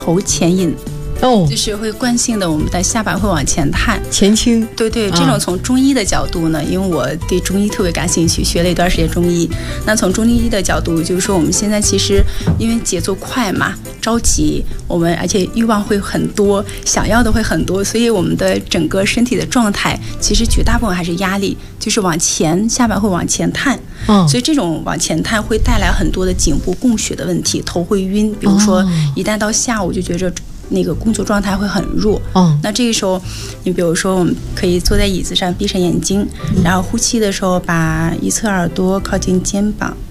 头前引。 哦， 就是会惯性的，我们的下巴会往前探， 前倾。 对对，这种从中医的角度呢，因为我对中医特别感兴趣，学了一段时间中医。那从中医的角度，就是说我们现在其实因为节奏快嘛，着急，我们而且欲望会很多，想要的会很多，所以我们的整个身体的状态，其实绝大部分还是压力，就是往前，下巴会往前探。所以这种往前探会带来很多的颈部供血的问题，头会晕。比如说，一旦到下午就觉着那个工作状态会很弱。那这个时候，你比如说，我们可以坐在椅子上，闭上眼睛，然后呼气的时候，把一侧耳朵靠近肩膀，